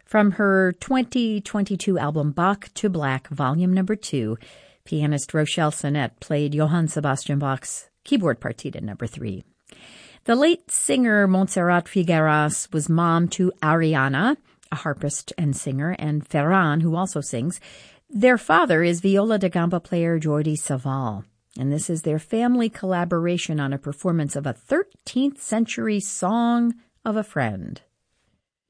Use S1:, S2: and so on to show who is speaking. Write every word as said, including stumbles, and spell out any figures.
S1: From her twenty twenty-two album Bach to Black, Volume Number Two, pianist Rochelle Sonette played Johann Sebastian Bach's keyboard partita number three. The late singer Montserrat Figueras was mom to Ariana, a harpist and singer, and Ferran, who also sings. Their father is viola da gamba player Jordi Savall, and this is their family collaboration on a performance of a thirteenth century song of a friend.